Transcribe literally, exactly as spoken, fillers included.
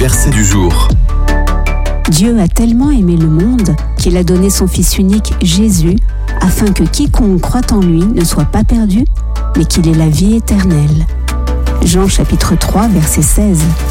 verset du jour. Dieu a tellement aimé le monde qu'il a donné son Fils unique Jésus, afin que quiconque croit en lui ne soit pas perdu, mais qu'il ait la vie éternelle. Jean chapitre trois, verset seize.